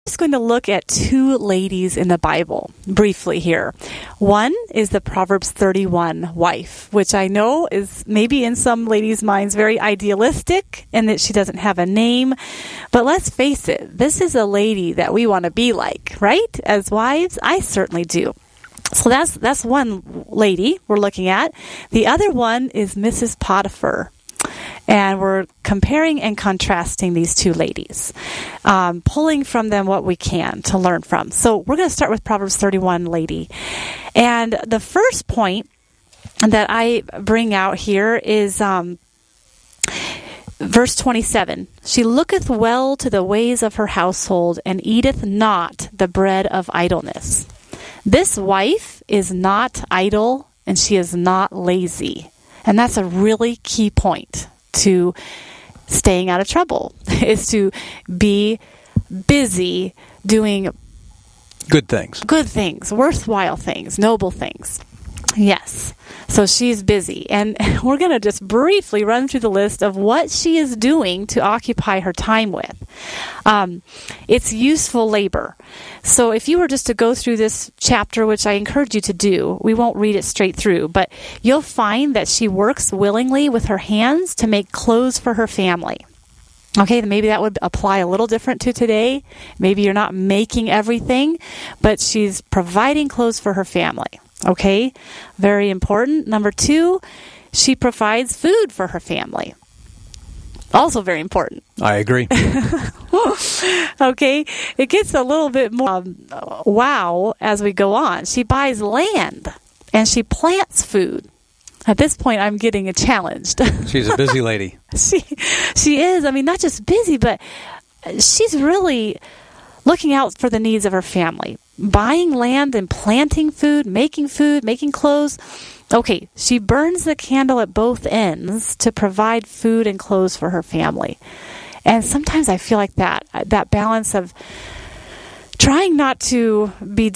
just going to look at two ladies in the Bible briefly here. One is the Proverbs 31 wife, which I know is maybe in some ladies' minds very idealistic and that she doesn't have a name. But let's face it, this is a lady that we want to be like, right? As wives, I certainly do. So that's one lady we're looking at. The other one is Mrs. Potiphar. And we're comparing and contrasting these two ladies, pulling from them what we can to learn from. So we're going to start with Proverbs 31 lady. And the first point that I bring out here is verse 27. She looketh well to the ways of her household, and eateth not the bread of idleness. This wife is not idle, and she is not lazy. And that's a really key point to staying out of trouble, is to be busy doing good things, worthwhile things, noble things. Yes. So she's busy. And we're going to just briefly run through the list of what she is doing to occupy her time with. It's useful labor. So if you were just to go through this chapter, which I encourage you to do, we won't read it straight through, but you'll find that she works willingly with her hands to make clothes for her family. Okay, maybe that would apply a little different to today. Maybe you're not making everything, but she's providing clothes for her family. Okay, very important. Number 2, she provides food for her family. Also very important. I agree. Okay, it gets a little bit more wow as we go on. She buys land and she plants food. At this point, I'm getting challenged. She's a busy lady. She is. I mean, not just busy, but she's really looking out for the needs of her family. Buying land and planting food, making clothes. Okay, she burns the candle at both ends to provide food and clothes for her family. And sometimes I feel like that balance of trying not to be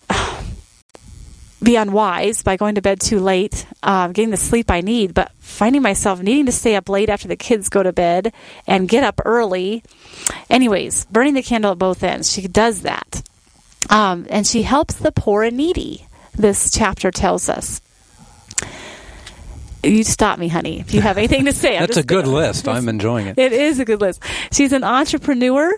unwise by going to bed too late, getting the sleep I need, but finding myself needing to stay up late after the kids go to bed and get up early. Anyways, burning the candle at both ends. She does that. And she helps the poor and needy, this chapter tells us. You stop me, honey, if you have anything to say. That's a good list. I'm enjoying it. It is a good list. She's an entrepreneur,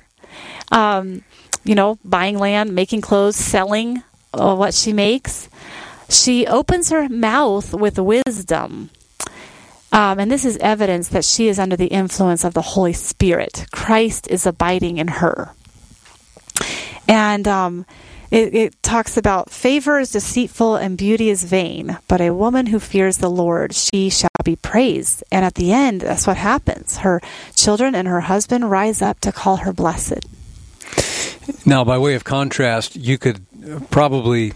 buying land, making clothes, selling what she makes. She opens her mouth with wisdom. And this is evidence that she is under the influence of the Holy Spirit. Christ is abiding in her. And it talks about favor is deceitful and beauty is vain, but a woman who fears the Lord, she shall be praised. And at the end, that's what happens. Her children and her husband rise up to call her blessed. Now, by way of contrast, you could probably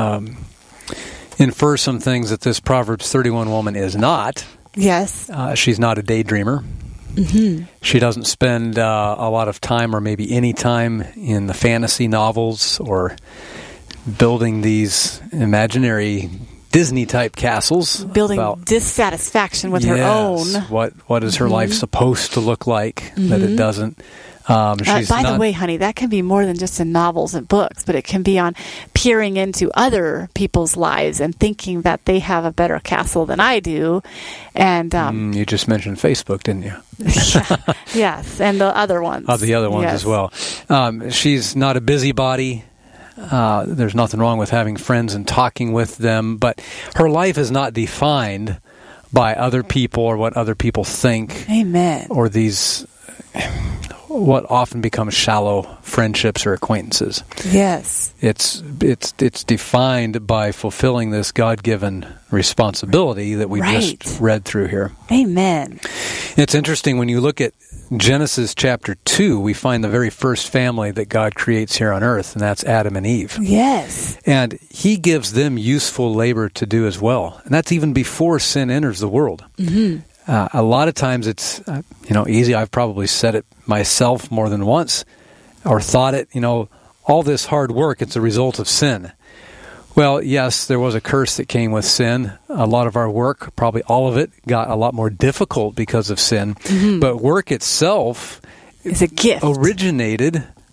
infer some things that this Proverbs 31 woman is not. Yes. She's not a daydreamer. Mm-hmm. She doesn't spend a lot of time or maybe any time in the fantasy novels or building these imaginary Disney-type castles. Building dissatisfaction with her own. What is her life supposed to look like that it doesn't? By the way, honey, that can be more than just in novels and books, but it can be on peering into other people's lives and thinking that they have a better castle than I do. And you just mentioned Facebook, didn't you? Yes, and the other ones. The other ones as well. She's not a busybody. There's nothing wrong with having friends and talking with them, but her life is not defined by other people or what other people think. Amen. Or these what often becomes shallow friendships or acquaintances. Yes. It's defined by fulfilling this God-given responsibility that we just read through here. Amen. It's interesting when you look at Genesis chapter 2, we find the very first family that God creates here on earth, and that's Adam and Eve. Yes. And he gives them useful labor to do as well. And that's even before sin enters the world. Mm-hmm. A lot of times it's, easy. I've probably said it myself more than once or thought it, all this hard work, it's a result of sin. Well, yes, there was a curse that came with sin. A lot of our work, probably all of it, got a lot more difficult because of sin. Mm-hmm. But work itself is a gift. Originated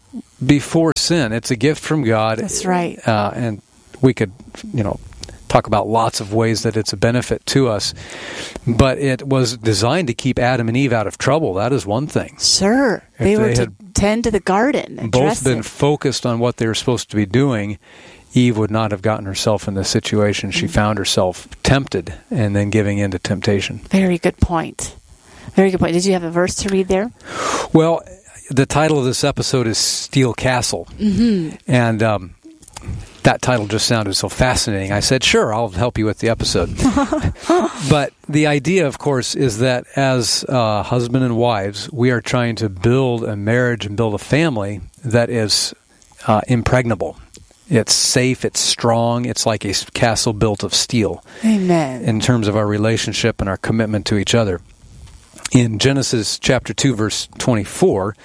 before sin. It's a gift from God. That's right. And we could, talk about lots of ways that it's a benefit to us. But it was designed to keep Adam and Eve out of trouble. That is one thing. Sure. They were to tend to the garden and both been focused on what they were supposed to be doing, Eve would not have gotten herself in this situation. She found herself tempted and then giving in to temptation. Very good point. Very good point. Did you have a verse to read there? Well, the title of this episode is Steel Castle. Mm-hmm. And that title just sounded so fascinating. I said, sure, I'll help you with the episode. But the idea, of course, is that as husband and wives, we are trying to build a marriage and build a family that is impregnable. It's safe, it's strong, it's like a castle built of steel. Amen. In terms of our relationship and our commitment to each other. In Genesis chapter 2, verse 24,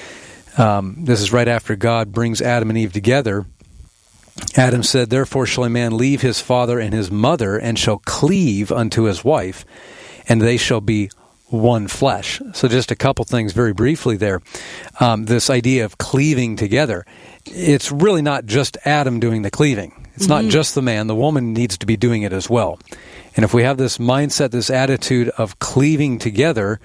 this is right after God brings Adam and Eve together. Adam said, "Therefore shall a man leave his father and his mother, and shall cleave unto his wife, and they shall be one flesh." So just a couple things very briefly there. This idea of cleaving together. It's really not just Adam doing the cleaving. It's not just the man. The woman needs to be doing it as well. And if we have this mindset, this attitude of cleaving together,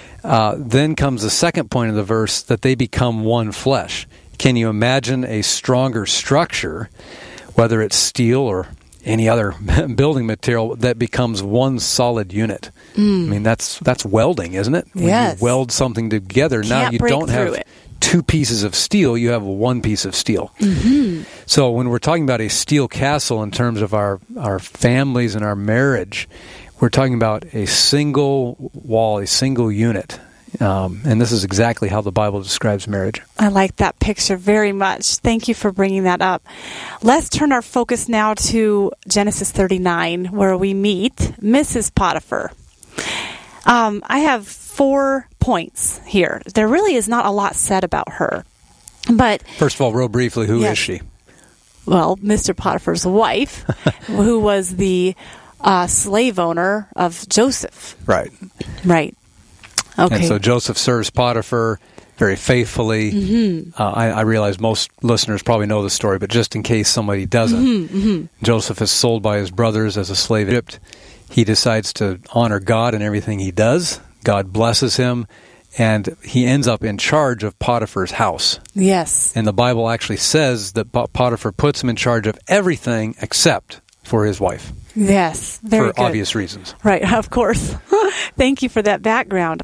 then comes the second point of the verse, that they become one flesh. Can you imagine a stronger structure, whether it's steel or any other building material, that becomes one solid unit? I mean, that's welding, isn't it? When yes. you weld something together, now you don't have two pieces of steel, you have one piece of steel. Mm-hmm. So when we're talking about a steel castle in terms of our families and our marriage, we're talking about a single wall, a single unit. And this is exactly how the Bible describes marriage. I like that picture very much. Thank you for bringing that up. Let's turn our focus now to Genesis 39, where we meet Mrs. Potiphar. I have 4 points here. There really is not a lot said about her. But first of all, real briefly, who is she? Well, Mr. Potiphar's wife, who was the slave owner of Joseph. Right. Right. Okay. And so Joseph serves Potiphar very faithfully. Mm-hmm. I realize most listeners probably know the story, but just in case somebody doesn't, Joseph is sold by his brothers as a slave in Egypt. He decides to honor God in everything he does. God blesses him, and he ends up in charge of Potiphar's house. Yes. And the Bible actually says that Potiphar puts him in charge of everything except for his wife. Yes, very good. For obvious reasons. Right, of course. Thank you for that background.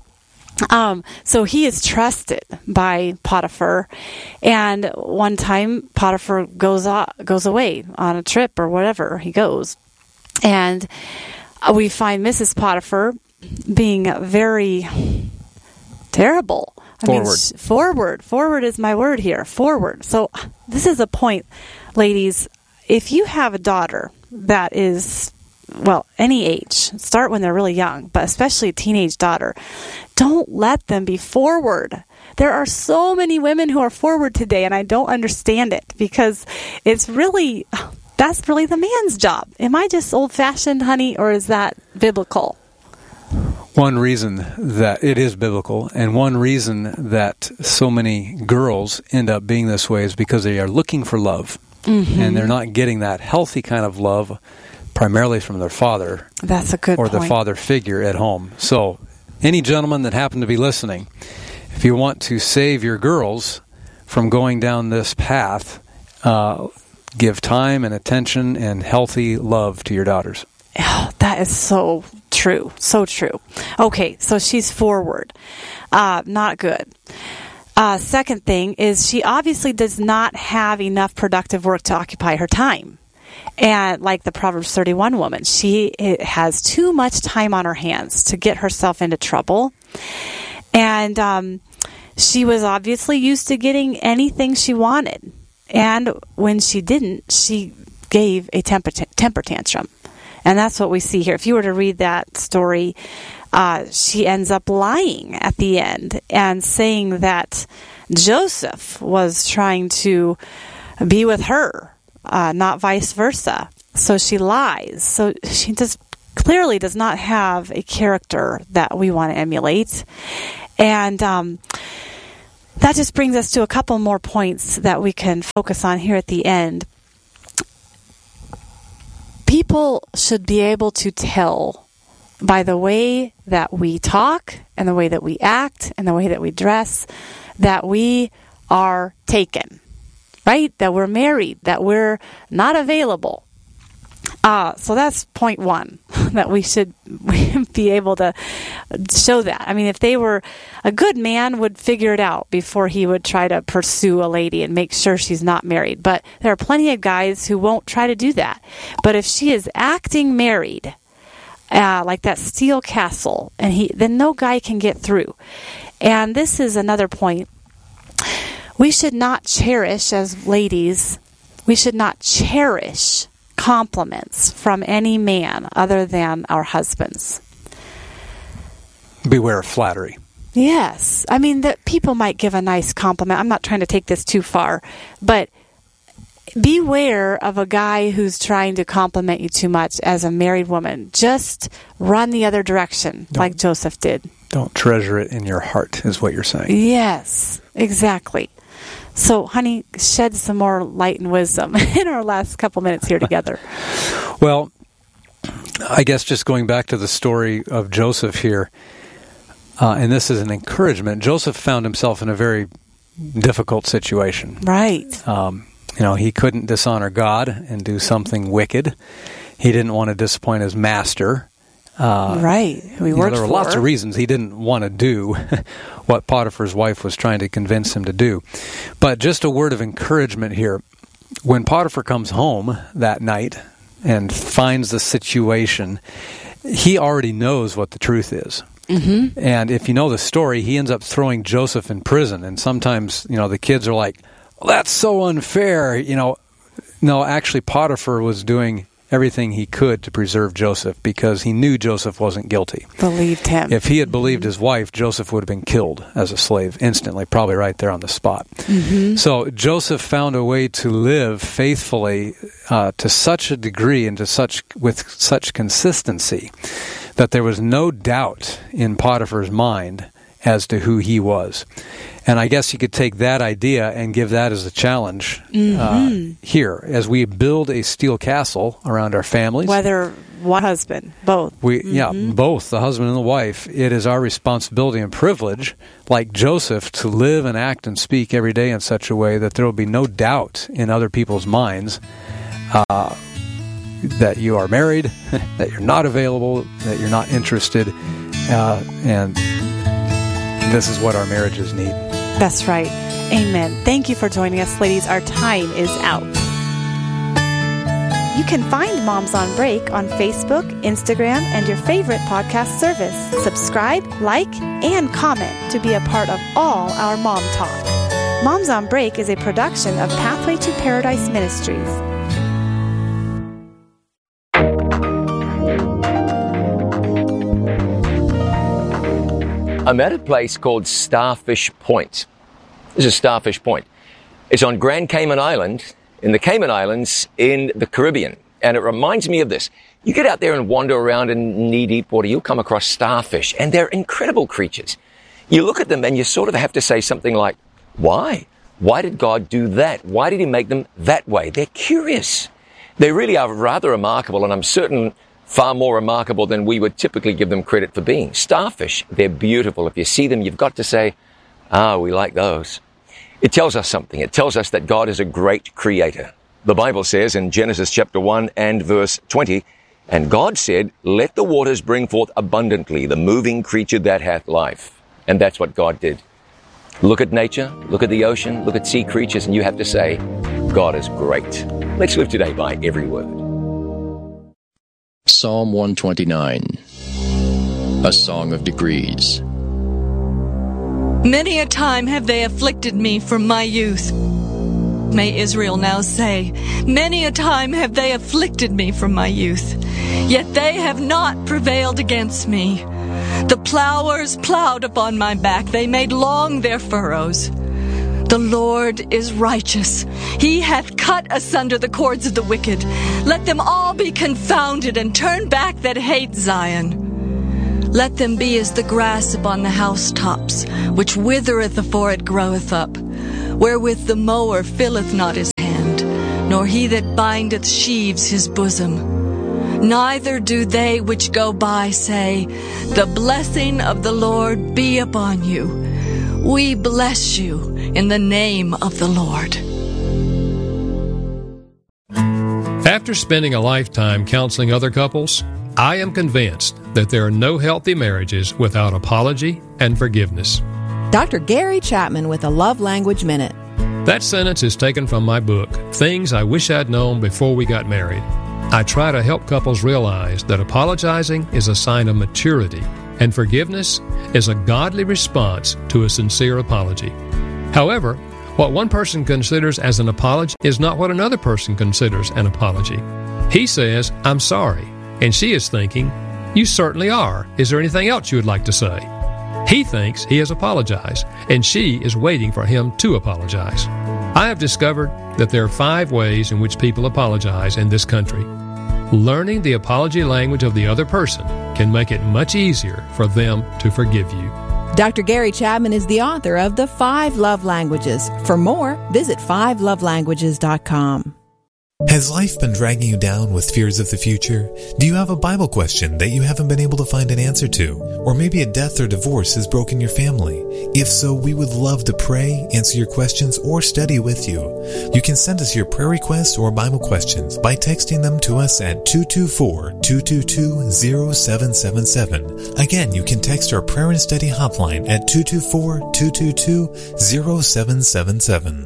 So he is trusted by Potiphar, and one time Potiphar goes away on a trip or whatever he goes, and we find Mrs. Potiphar being very terrible. Forward is my word here. Forward. So this is a point, ladies. If you have a daughter that is, well, any age, start when they're really young, but especially a teenage daughter, don't let them be forward. There are so many women who are forward today, and I don't understand it, because that's really the man's job. Am I just old-fashioned, honey, or is that biblical? One reason that it is biblical, and one reason that so many girls end up being this way, is because they are looking for love, and they're not getting that healthy kind of love primarily from their father. That's a good point. Or the father figure at home. So any gentleman that happen to be listening, if you want to save your girls from going down this path, give time and attention and healthy love to your daughters. Oh, that is so true. So true. Okay, so she's forward. Not good. Second thing is, she obviously does not have enough productive work to occupy her time. And like the Proverbs 31 woman, she has too much time on her hands to get herself into trouble. And she was obviously used to getting anything she wanted. And when she didn't, she gave a temper tantrum. And that's what we see here. If you were to read that story, she ends up lying at the end and saying that Joseph was trying to be with her, not vice versa. So she lies. So she just clearly does not have a character that we want to emulate. And that just brings us to a couple more points that we can focus on here at the end. People should be able to tell by the way that we talk and the way that we act and the way that we dress that we are taken, right? That we're married, that we're not available. So that's point one, that we should be able to show that. I mean, if they were a good man, would figure it out before he would try to pursue a lady and make sure she's not married. But there are plenty of guys who won't try to do that. But if she is acting married, like that steel castle, and then no guy can get through. And this is another point. We should not cherish, as ladies, we should not cherish compliments from any man other than our husbands. Beware of flattery. Yes. I mean, that people might give a nice compliment. I'm not trying to take this too far, but beware of a guy who's trying to compliment you too much as a married woman. Just run the other direction, like Joseph did. Don't treasure it in your heart, is what you're saying. Yes, exactly. So, honey, shed some more light and wisdom in our last couple minutes here together. Well, I guess just going back to the story of Joseph here, and this is an encouragement. Joseph found himself in a very difficult situation. Right. He couldn't dishonor God and do something wicked. He didn't want to disappoint his master. Right. There were lots of reasons he didn't want to do what Potiphar's wife was trying to convince him to do. But just a word of encouragement here. When Potiphar comes home that night and finds the situation, he already knows what the truth is. Mm-hmm. And if you know the story, he ends up throwing Joseph in prison. And sometimes, the kids are like, well, that's so unfair. No, actually Potiphar was doing everything he could to preserve Joseph because he knew Joseph wasn't guilty. Believed him. If he had believed his wife, Joseph would have been killed as a slave instantly, probably right there on the spot. Mm-hmm. So Joseph found a way to live faithfully to such a degree and with such consistency that there was no doubt in Potiphar's mind as to who he was. And I guess you could take that idea and give that as a challenge here as we build a steel castle around our families. Whether one husband, both. Both, the husband and the wife. It is our responsibility and privilege, like Joseph, to live and act and speak every day in such a way that there will be no doubt in other people's minds that you are married, that you're not available, that you're not interested, and this is what our marriages need. That's right. Amen. Thank you for joining us, ladies. Our time is out. You can find Moms on Break on Facebook, Instagram, and your favorite podcast service. Subscribe, like, and comment to be a part of all our Mom Talk. Moms on Break is a production of Pathway to Paradise Ministries. I'm at a place called Starfish Point. This is Starfish Point. It's on Grand Cayman Island, in the Cayman Islands in the Caribbean. And it reminds me of this. You get out there and wander around in knee-deep water, you'll come across starfish, and they're incredible creatures. You look at them and you sort of have to say something like, why? Why did God do that? Why did he make them that way? They're curious. They really are rather remarkable, and I'm certain far more remarkable than we would typically give them credit for being. Starfish, they're beautiful. If you see them, you've got to say, we like those. It tells us something. It tells us that God is a great creator. The Bible says in Genesis chapter 1 and verse 20, and God said, let the waters bring forth abundantly the moving creature that hath life. And that's what God did. Look at nature, look at the ocean, look at sea creatures, and you have to say, God is great. Let's live today by every word. Psalm 129, a song of degrees. Many a time have they afflicted me from my youth. May Israel now say, many a time have they afflicted me from my youth, yet they have not prevailed against me. The plowers plowed upon my back, they made long their furrows. The Lord is righteous. He hath cut asunder the cords of the wicked. Let them all be confounded and turn back that hate Zion. Let them be as the grass upon the housetops, which withereth afore it groweth up, wherewith the mower filleth not his hand, nor he that bindeth sheaves his bosom. Neither do they which go by say, The blessing of the Lord be upon you. We bless you in the name of the Lord. After spending a lifetime counseling other couples, I am convinced that there are no healthy marriages without apology and forgiveness. Dr. Gary Chapman with a Love Language Minute. That sentence is taken from my book, Things I Wish I'd Known Before We Got Married. I try to help couples realize that apologizing is a sign of maturity, and forgiveness is a godly response to a sincere apology. However, what one person considers as an apology is not what another person considers an apology. He says, I'm sorry, and she is thinking, you certainly are. Is there anything else you would like to say? He thinks he has apologized, and she is waiting for him to apologize. I have discovered that there are 5 ways in which people apologize in this country. Learning the apology language of the other person can make it much easier for them to forgive you. Dr. Gary Chapman is the author of The 5 Love Languages. For more, visit 5lovelanguages.com. Has life been dragging you down with fears of the future? Do you have a Bible question that you haven't been able to find an answer to? Or maybe a death or divorce has broken your family? If so, we would love to pray, answer your questions, or study with you. You can send us your prayer requests or Bible questions by texting them to us at 224-222-0777. Again, you can text our prayer and study hotline at 224-222-0777.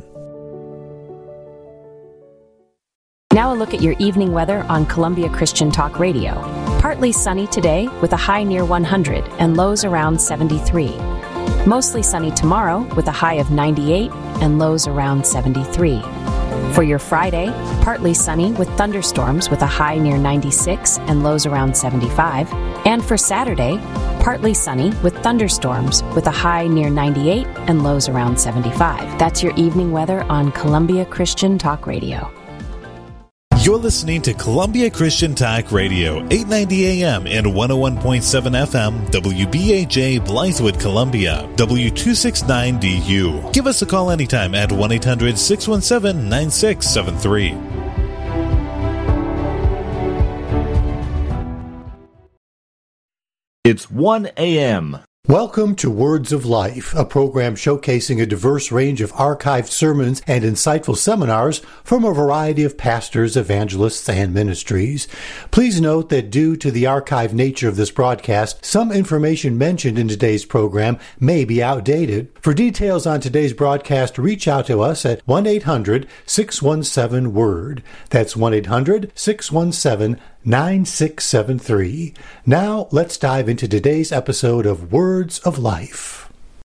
Now a look at your evening weather on Columbia Christian Talk Radio. Partly sunny today with a high near 100 and lows around 73. Mostly sunny tomorrow with a high of 98 and lows around 73. For your Friday, partly sunny with thunderstorms with a high near 96 and lows around 75. And for Saturday, partly sunny with thunderstorms with a high near 98 and lows around 75. That's your evening weather on Columbia Christian Talk Radio. You're listening to Columbia Christian Talk Radio, 890 AM and 101.7 FM, WBAJ, Blythewood, Columbia, W269DU. Give us a call anytime at 1-800-617-9673. It's 1 a.m. Welcome to Words of Life, a program showcasing a diverse range of archived sermons and insightful seminars from a variety of pastors, evangelists, and ministries. Please note that due to the archived nature of this broadcast, some information mentioned in today's program may be outdated. For details on today's broadcast, reach out to us at 1-800-617-WORD. That's 1-800-617-9673. Now, let's dive into today's episode of Words of Life.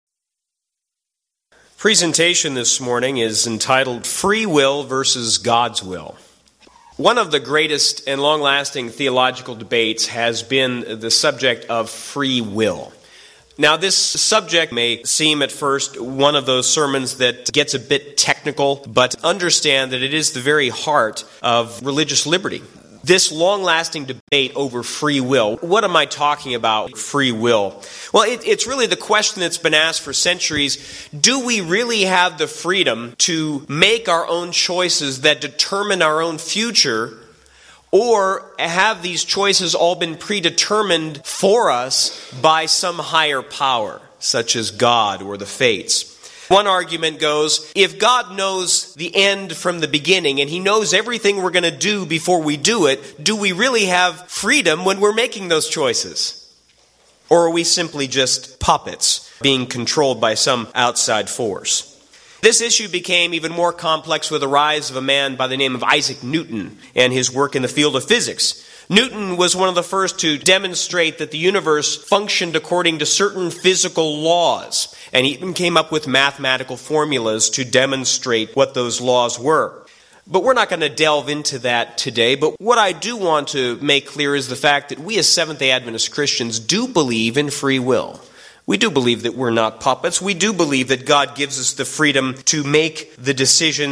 Presentation this morning is entitled Free Will versus God's Will. One of the greatest and long-lasting theological debates has been the subject of free will. Now, this subject may seem at first one of those sermons that gets a bit technical, but understand that it is the very heart of religious liberty. This long-lasting debate over free will. What am I talking about, free will? Well, it's really the question that's been asked for centuries. Do we really have the freedom to make our own choices that determine our own future? Or have these choices all been predetermined for us by some higher power, such as God or the fates? One argument goes, if God knows the end from the beginning and He knows everything we're going to do before we do it, do we really have freedom when we're making those choices? Or are we simply just puppets being controlled by some outside force? This issue became even more complex with the rise of a man by the name of Isaac Newton and his work in the field of physics. Newton was one of the first to demonstrate that the universe functioned according to certain physical laws, and he even came up with mathematical formulas to demonstrate what those laws were. But we're not going to delve into that today, but what I do want to make clear is the fact that we as Seventh-day Adventist Christians do believe in free will. We do believe that we're not puppets. We do believe that God gives us the freedom to make the decisions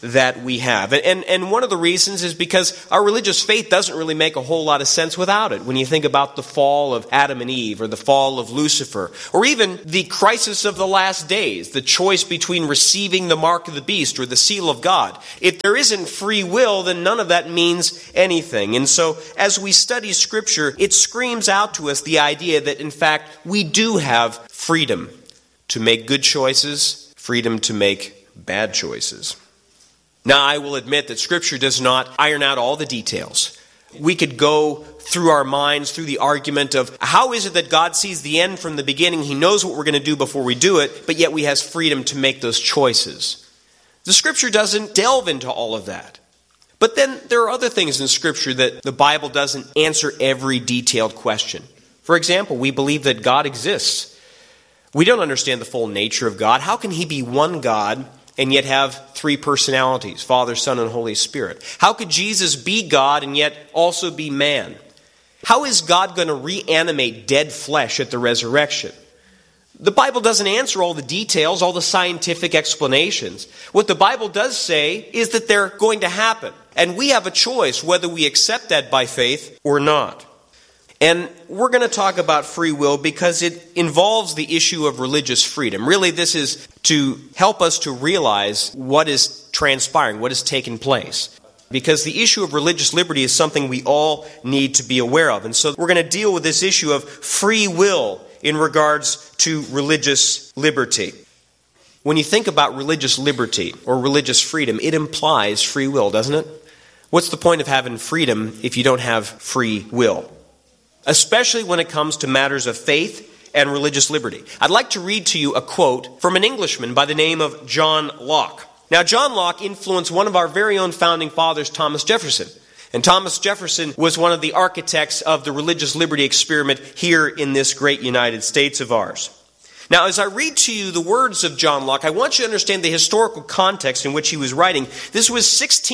that we have. And one of the reasons is because our religious faith doesn't really make a whole lot of sense without it. When you think about the fall of Adam and Eve, or the fall of Lucifer, or even the crisis of the last days, the choice between receiving the mark of the beast or the seal of God. If there isn't free will, then none of that means anything. And so as we study Scripture, it screams out to us the idea that in fact we do have freedom to make good choices, freedom to make bad choices. Now, I will admit that Scripture does not iron out all the details. We could go through our minds, through the argument of how is it that God sees the end from the beginning? He knows what we're going to do before we do it, but yet we have freedom to make those choices. The Scripture doesn't delve into all of that. But then there are other things in Scripture that the Bible doesn't answer every detailed question. For example, we believe that God exists. We don't understand the full nature of God. How can He be one God and yet have three personalities, Father, Son, and Holy Spirit? How could Jesus be God and yet also be man? How is God going to reanimate dead flesh at the resurrection? The Bible doesn't answer all the details, all the scientific explanations. What the Bible does say is that they're going to happen. And we have a choice whether we accept that by faith or not. And we're going to talk about free will because it involves the issue of religious freedom. Really, this is to help us to realize what is transpiring, what has taken place. Because the issue of religious liberty is something we all need to be aware of. And so we're going to deal with this issue of free will in regards to religious liberty. When you think about religious liberty or religious freedom, it implies free will, doesn't it? What's the point of having freedom if you don't have free will? Especially when it comes to matters of faith and religious liberty. I'd like to read to you a quote from an Englishman by the name of John Locke. Now, John Locke influenced one of our very own founding fathers, Thomas Jefferson. And Thomas Jefferson was one of the architects of the religious liberty experiment here in this great United States of ours. Now, as I read to you the words of John Locke, I want you to understand the historical context in which he was writing. This was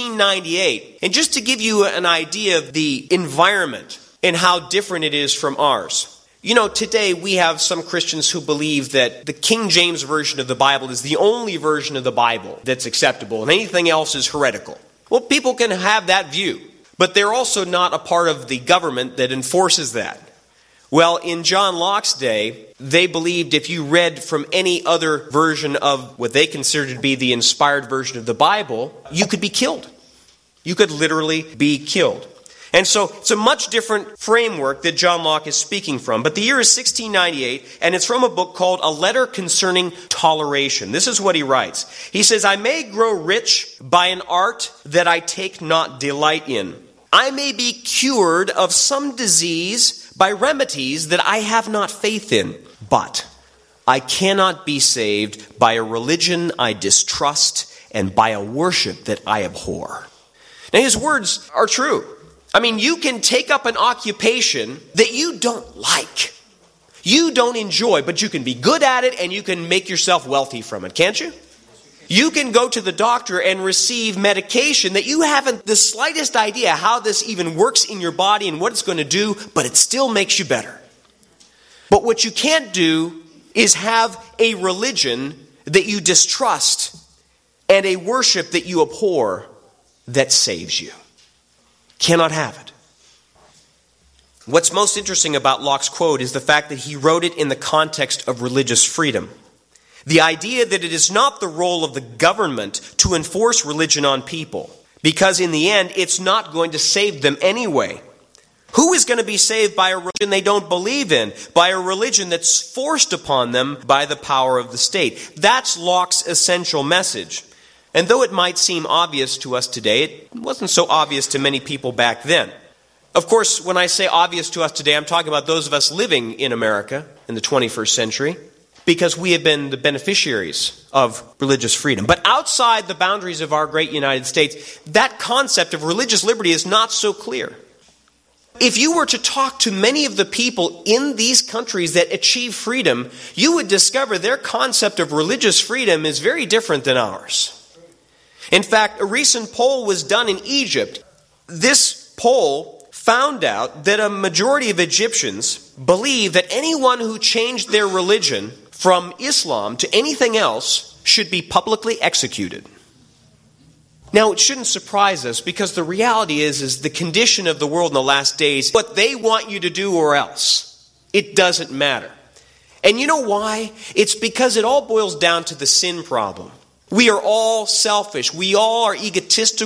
1698. And just to give you an idea of the environment and how different it is from ours. You know, today we have some Christians who believe that the King James Version of the Bible is the only version of the Bible that's acceptable, and anything else is heretical. Well, people can have that view, but they're also not a part of the government that enforces that. Well, in John Locke's day, they believed if you read from any other version of what they considered to be the inspired version of the Bible, you could be killed. You could literally be killed. And so it's a much different framework that John Locke is speaking from. But the year is 1698, and it's from a book called A Letter Concerning Toleration. This is what he writes. He says, I may grow rich by an art that I take not delight in. I may be cured of some disease by remedies that I have not faith in. But I cannot be saved by a religion I distrust and by a worship that I abhor. Now his words are true. I mean, you can take up an occupation that you don't like, you don't enjoy, but you can be good at it and you can make yourself wealthy from it, can't you? You can go to the doctor and receive medication that you haven't the slightest idea how this even works in your body and what it's going to do, but it still makes you better. But what you can't do is have a religion that you distrust and a worship that you abhor that saves you. Cannot have it. What's most interesting about Locke's quote is the fact that he wrote it in the context of religious freedom. The idea that it is not the role of the government to enforce religion on people, because in the end, it's not going to save them anyway. Who is going to be saved by a religion they don't believe in, by a religion that's forced upon them by the power of the state? That's Locke's essential message. And though it might seem obvious to us today, it wasn't so obvious to many people back then. Of course, when I say obvious to us today, I'm talking about those of us living in America in the 21st century, because we have been the beneficiaries of religious freedom. But outside the boundaries of our great United States, that concept of religious liberty is not so clear. If you were to talk to many of the people in these countries that achieve freedom, you would discover their concept of religious freedom is very different than ours. In fact, a recent poll was done in Egypt. This poll found out that a majority of Egyptians believe that anyone who changed their religion from Islam to anything else should be publicly executed. Now, it shouldn't surprise us because the reality is the condition of the world in the last days, what they want you to do or else. It doesn't matter. And you know why? It's because it all boils down to the sin problem. We are all selfish. We all are egotistical.